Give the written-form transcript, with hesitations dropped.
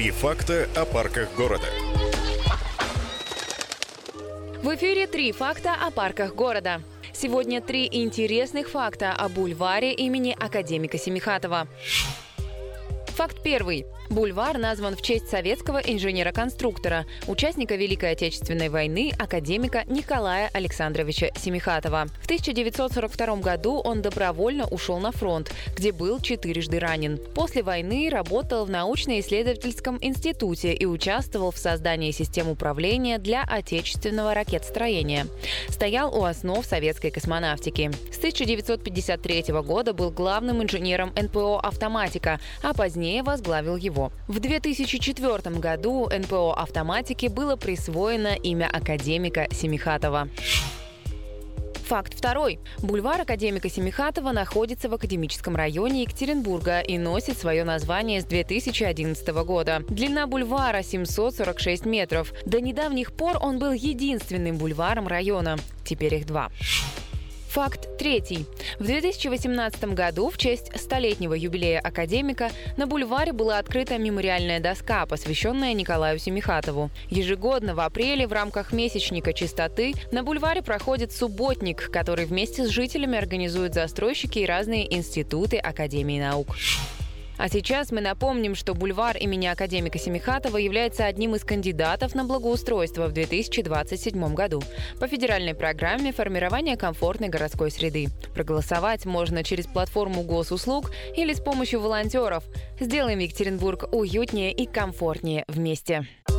3 факта о парках города. В эфире 3 факта о парках города. Сегодня 3 интересных факта о бульваре имени академика Семихатова. Факт первый. Бульвар назван в честь советского инженера-конструктора, участника Великой Отечественной войны, академика Николая Александровича Семихатова. В 1942 году он добровольно ушел на фронт, где был 4 ранен. После войны работал в научно-исследовательском институте и участвовал в создании систем управления для отечественного ракетостроения. Стоял у основ советской космонавтики. С 1953 года был главным инженером НПО «Автоматика», а позднее возглавил его. В 2004 году НПО «Автоматики» было присвоено имя академика Семихатова. Факт второй. Бульвар академика Семихатова находится в академическом районе Екатеринбурга и носит свое название с 2011 года. Длина бульвара 746 метров. До недавних пор он был единственным бульваром района. Теперь их 2. Факт третий. В 2018 году в честь столетнего юбилея академика на бульваре была открыта мемориальная доска, посвященная Николаю Семихатову. Ежегодно в апреле в рамках месячника чистоты на бульваре проходит субботник, который вместе с жителями организуют застройщики и разные институты Академии наук. А сейчас мы напомним, что бульвар имени академика Семихатова является одним из кандидатов на благоустройство в 2027 году по федеральной программе формирования комфортной городской среды. Проголосовать можно через платформу госуслуг или с помощью волонтеров. Сделаем Екатеринбург уютнее и комфортнее вместе.